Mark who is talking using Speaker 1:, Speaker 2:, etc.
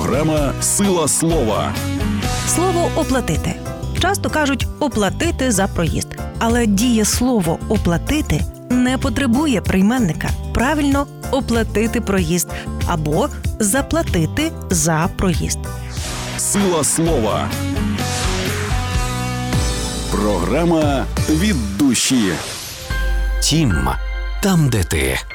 Speaker 1: Програма «Сила слова».
Speaker 2: Слово «оплатити». Часто кажуть «оплатити за проїзд». Але дієслово «оплатити» не потребує прийменника. Правильно – оплатити проїзд або заплатити за проїзд.
Speaker 1: «Сила слова». Програма «Від душі».
Speaker 3: Тім, там, де ти.